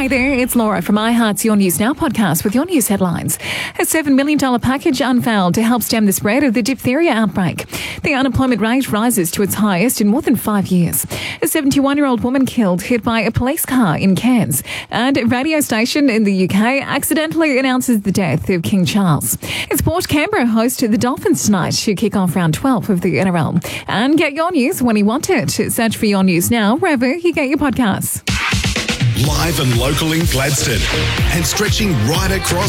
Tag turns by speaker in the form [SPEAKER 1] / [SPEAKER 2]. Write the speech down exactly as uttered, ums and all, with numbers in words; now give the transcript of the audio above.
[SPEAKER 1] Hey there, it's Laura from iHeart's Your News Now podcast with your news headlines. A seven million dollars package unveiled to help stem the spread of the diphtheria outbreak. The unemployment rate rises to its highest in more than five years. A seventy-one-year-old woman killed hit by a police car in Cairns. And a radio station in the U K accidentally announces the death of King Charles. In sport, Canberra host the Dolphins tonight to kick off round twelve of the N R L. And get your news when you want it. Search for Your News Now wherever you get your podcasts.
[SPEAKER 2] Live and local in Gladstone and stretching right across